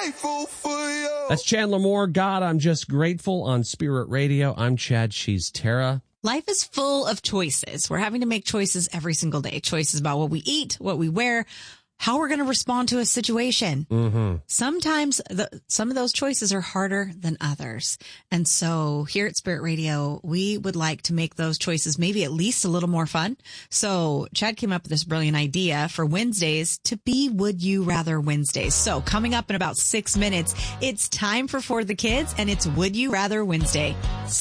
grateful for you. That's Chandler Moore. God, I'm just grateful on Spirit Radio. I'm Chad. She's Tara. Life is full of choices. We're having to make choices every single day. Choices about what we eat, what we wear, how we're going to respond to a situation. Mm-hmm. Sometimes some of those choices are harder than others. And so here at Spirit Radio, we would like to make those choices maybe at least a little more fun. So Chad came up with this brilliant idea for Wednesdays to be Would You Rather Wednesdays. So coming up in about 6 minutes, it's time for the Kids, and it's Would You Rather Wednesday.